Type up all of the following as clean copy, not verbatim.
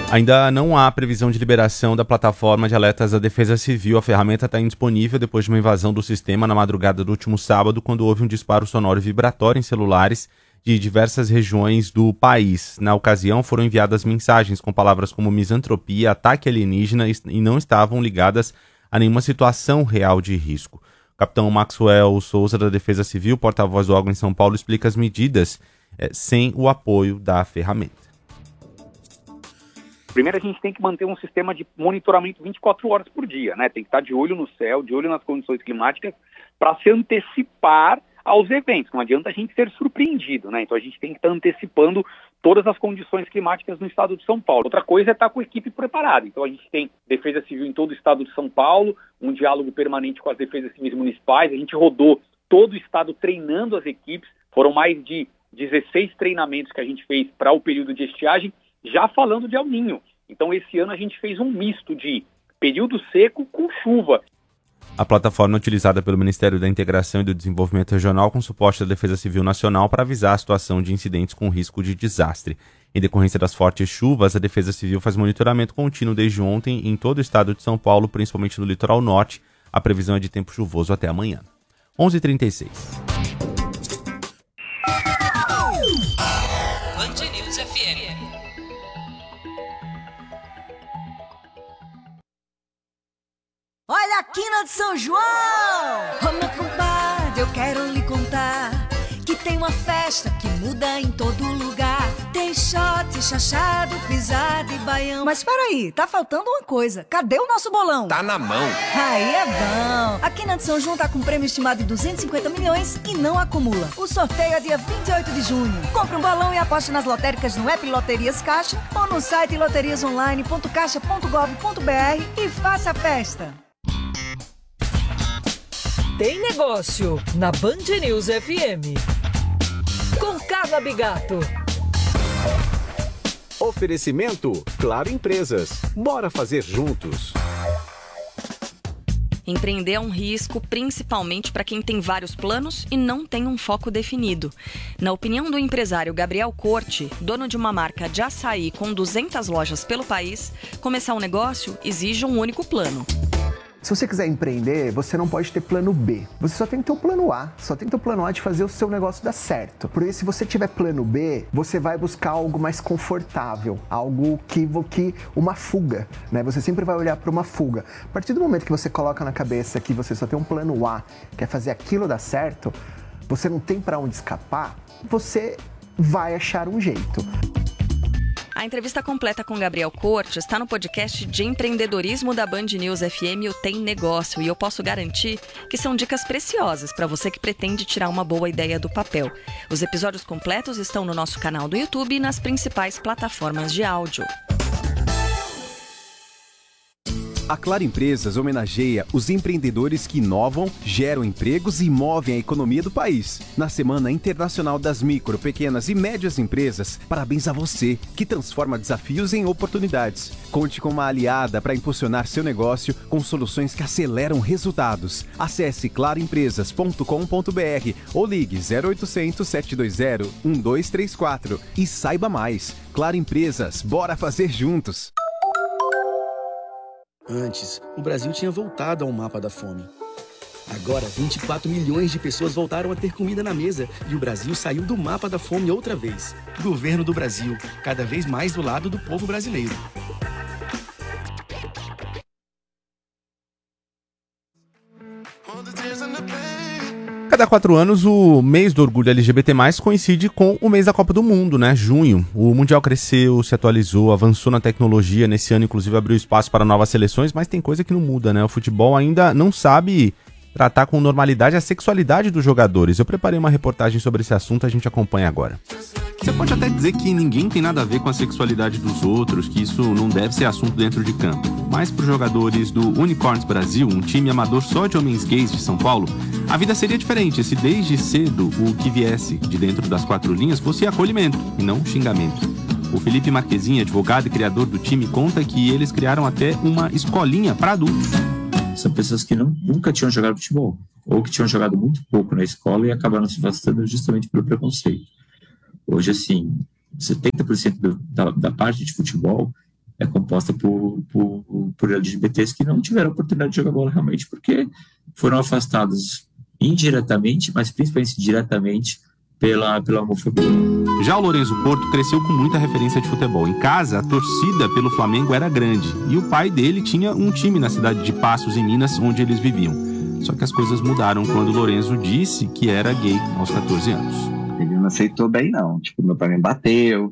Ainda não há previsão de liberação da plataforma de alertas da Defesa Civil. A ferramenta está indisponível depois de uma invasão do sistema na madrugada do último sábado, quando houve um disparo sonoro e vibratório em celulares de diversas regiões do país. Na ocasião, foram enviadas mensagens com palavras como misantropia, ataque alienígena e não estavam ligadas a nenhuma situação real de risco. O capitão Maxwell Souza, da Defesa Civil, porta-voz do órgão em São Paulo, explica as medidas sem o apoio da ferramenta. Primeiro, a gente tem que manter um sistema de monitoramento 24 horas por dia, né? Tem que estar de olho no céu, de olho nas condições climáticas, para se antecipar aos eventos. Não adianta a gente ser surpreendido, né? Então a gente tem que estar antecipando todas as condições climáticas no estado de São Paulo. Outra coisa é estar com a equipe preparada. Então a gente tem Defesa Civil em todo o estado de São Paulo, um diálogo permanente com as defesas civis municipais. A gente rodou todo o estado treinando as equipes. Foram mais de 16 treinamentos que a gente fez para o período de estiagem, já falando de El Niño. Então, esse ano a gente fez um misto de período seco com chuva. A plataforma é utilizada pelo Ministério da Integração e do Desenvolvimento Regional com suporte da Defesa Civil Nacional para avisar a situação de incidentes com risco de desastre. Em decorrência das fortes chuvas, a Defesa Civil faz monitoramento contínuo desde ontem em todo o estado de São Paulo, principalmente no litoral norte. A previsão é de tempo chuvoso até amanhã. 11h36. Olha a quina de São João! Ô meu compadre, eu quero lhe contar que tem uma festa que muda em todo lugar. Tem shot, chachado, pisada e baião. Mas peraí, tá faltando uma coisa. Cadê o nosso bolão? Tá na mão. Aí é bom. A quina de São João tá com prêmio estimado de 250 milhões e não acumula. O sorteio é dia 28 de junho. Compre um balão e aposte nas lotéricas no app Loterias Caixa ou no site loteriasonline.caixa.gov.br e faça a festa. Tem negócio na Band News FM. Com Carla Bigato. Oferecimento Claro Empresas. Bora fazer juntos. Empreender é um risco, principalmente para quem tem vários planos e não tem um foco definido. Na opinião do empresário Gabriel Corte, dono de uma marca de açaí com 200 lojas pelo país, começar um negócio exige um único plano. Se você quiser empreender, você não pode ter plano B. Você só tem que ter o plano A. Só tem que ter o plano A de fazer o seu negócio dar certo. Porque se você tiver plano B, você vai buscar algo mais confortável. Algo que uma fuga, né? Você sempre vai olhar para uma fuga. A partir do momento que você coloca na cabeça que você só tem um plano A, que é fazer aquilo dar certo, você não tem para onde escapar, você vai achar um jeito. A entrevista completa com Gabriel Corte está no podcast de empreendedorismo da Band News FM, o Tem Negócio, e eu posso garantir que são dicas preciosas para você que pretende tirar uma boa ideia do papel. Os episódios completos estão no nosso canal do YouTube e nas principais plataformas de áudio. A Claro Empresas homenageia os empreendedores que inovam, geram empregos e movem a economia do país. Na Semana Internacional das Micro, Pequenas e Médias Empresas, parabéns a você, que transforma desafios em oportunidades. Conte com uma aliada para impulsionar seu negócio com soluções que aceleram resultados. Acesse claroempresas.com.br ou ligue 0800 720 1234 e saiba mais. Claro Empresas, bora fazer juntos! Antes, o Brasil tinha voltado ao mapa da fome. Agora, 24 milhões de pessoas voltaram a ter comida na mesa e o Brasil saiu do mapa da fome outra vez. Governo do Brasil, cada vez mais do lado do povo brasileiro. Cada 4 anos, o mês do orgulho LGBT+, coincide com o mês da Copa do Mundo, né? Junho. O Mundial cresceu, se atualizou, avançou na tecnologia. Nesse ano, inclusive, abriu espaço para novas seleções, mas tem coisa que não muda, né? O futebol ainda não sabe tratar com normalidade a sexualidade dos jogadores. Eu preparei uma reportagem sobre esse assunto, a gente acompanha agora. Você pode até dizer que ninguém tem nada a ver com a sexualidade dos outros, que isso não deve ser assunto dentro de campo. Mas para os jogadores do Unicorns Brasil, um time amador só de homens gays de São Paulo, a vida seria diferente se desde cedo o que viesse de dentro das 4 linhas fosse acolhimento e não xingamento. O Felipe Marquezin, advogado e criador do time, conta que eles criaram até uma escolinha para adultos. São pessoas que nunca tinham jogado futebol, ou que tinham jogado muito pouco na escola e acabaram se afastando justamente pelo preconceito. Hoje, assim, 70% da parte de futebol é composta por LGBTs que não tiveram oportunidade de jogar bola realmente, porque foram afastados indiretamente, mas principalmente diretamente, pela homofobia. Já o Lourenço Porto cresceu com muita referência de futebol. Em casa, a torcida pelo Flamengo era grande, e o pai dele tinha um time na cidade de Passos, em Minas, onde eles viviam. Só que as coisas mudaram quando o Lourenço disse que era gay aos 14 anos. Ele não aceitou bem, não. Tipo, meu pai me bateu,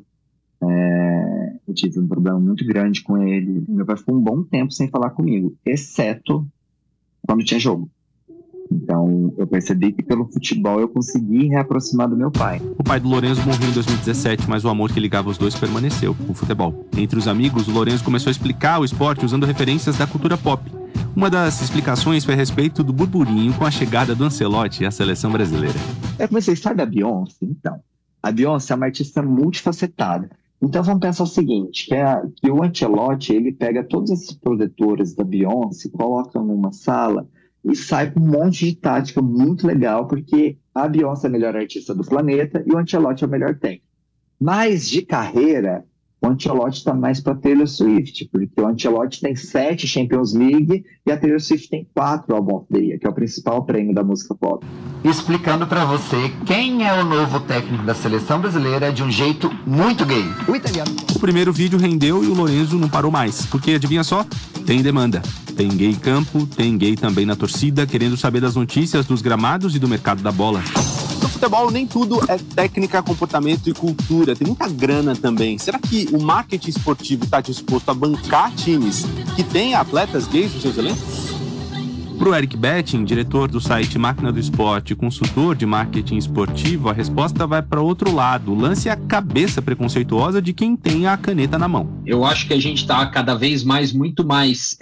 eu tive um problema muito grande com ele. Meu pai ficou um bom tempo sem falar comigo, exceto quando tinha jogo. Então, eu percebi que pelo futebol eu consegui reaproximar do meu pai. O pai do Lourenço morreu em 2017, mas o amor que ligava os dois permaneceu, o futebol. Entre os amigos, o Lourenço começou a explicar o esporte usando referências da cultura pop. Uma das explicações foi a respeito do burburinho com a chegada do Ancelotti à seleção brasileira. Eu comecei a história da Beyoncé, então. A Beyoncé é uma artista multifacetada. Então vamos pensar o seguinte, que o Ancelotti, ele pega todos esses produtores da Beyoncé, coloca numa sala e sai com um monte de tática muito legal, porque a Beyoncé é a melhor artista do planeta e o Ancelotti é o melhor técnico. Mas de carreira, o Ancelotti está mais para Taylor Swift, porque o Ancelotti tem 7 Champions League e a Taylor Swift tem 4 Album of the Year, que é o principal prêmio da música pop. Explicando para você quem é o novo técnico da seleção brasileira de um jeito muito gay. O italiano. O primeiro vídeo rendeu e o Lourenço não parou mais, porque adivinha só? Tem demanda. Tem gay em campo, tem gay também na torcida, querendo saber das notícias dos gramados e do mercado da bola. No futebol, nem tudo é técnica, comportamento e cultura. Tem muita grana também. Será que o marketing esportivo está disposto a bancar times que têm atletas gays nos seus elencos? Para o Eric Betting, diretor do site Máquina do Esporte e consultor de marketing esportivo, a resposta vai para outro lado. O lance é a cabeça preconceituosa de quem tem a caneta na mão. Eu acho que a gente está cada vez muito mais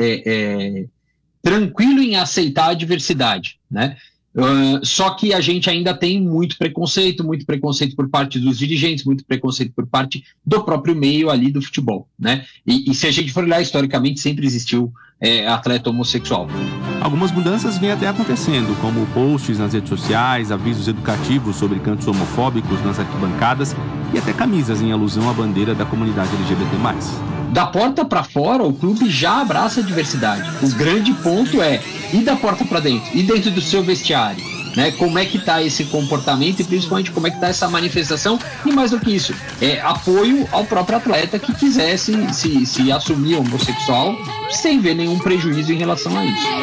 tranquilo em aceitar a diversidade, né? Só que a gente ainda tem muito preconceito por parte dos dirigentes, muito preconceito por parte do próprio meio ali do futebol, né? E se a gente for olhar historicamente, sempre existiu atleta homossexual. Algumas mudanças vêm até acontecendo, como posts nas redes sociais, avisos educativos sobre cantos homofóbicos nas arquibancadas e até camisas em alusão à bandeira da comunidade LGBT+. Da porta para fora, o clube já abraça a diversidade. O grande ponto é ir da porta para dentro, e dentro do seu vestiário, né? Como é que está esse comportamento e principalmente como é que está essa manifestação, e mais do que isso, apoio ao próprio atleta que quisesse se assumir homossexual sem ver nenhum prejuízo em relação a isso.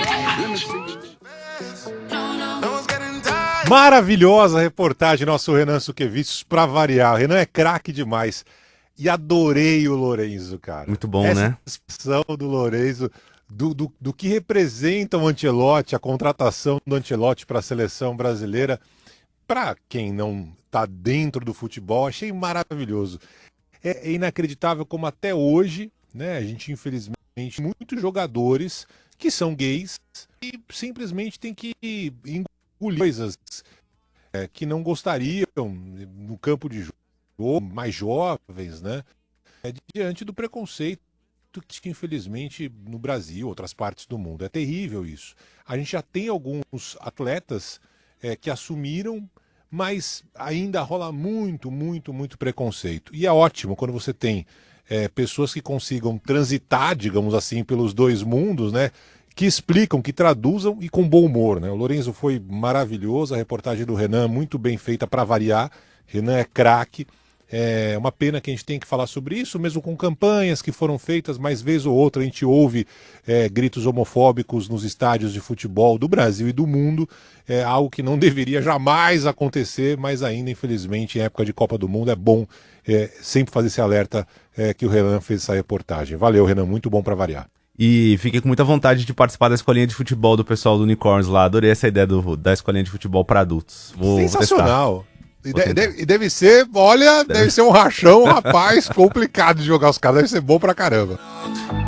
Maravilhosa reportagem, nosso Renan Suquevicius, para variar. O Renan é craque demais. E adorei o Lourenço, cara. Muito bom, essa né? expressão do Lourenço, do que representa o Ancelotti, a contratação do Ancelotti para a seleção brasileira. Para quem não está dentro do futebol, achei maravilhoso. É inacreditável como até hoje, né, a gente infelizmente muitos jogadores que são gays e simplesmente tem que engolir coisas que não gostariam no campo de jogo, mais jovens, né? Diante do preconceito que infelizmente no Brasil, outras partes do mundo, é terrível isso. A gente já tem alguns atletas que assumiram, mas ainda rola muito preconceito. E é ótimo quando você tem pessoas que consigam transitar, digamos assim, pelos dois mundos, né? Que explicam, que traduzam e com bom humor, né? O Lourenço foi maravilhoso, a reportagem do Renan muito bem feita para variar. Renan é craque. É uma pena que a gente tem que falar sobre isso, mesmo com campanhas que foram feitas, mas vez ou outra a gente ouve gritos homofóbicos nos estádios de futebol do Brasil e do mundo, algo que não deveria jamais acontecer, mas ainda, infelizmente, em época de Copa do Mundo, é bom sempre fazer esse alerta que o Renan fez essa reportagem. Valeu, Renan, muito bom para variar. E fiquei com muita vontade de participar da escolinha de futebol do pessoal do Unicorns lá, adorei essa ideia da escolinha de futebol para adultos. Vou Sensacional! E deve ser, olha, deve ser um rachão, rapaz, complicado de jogar os caras, deve ser bom pra caramba.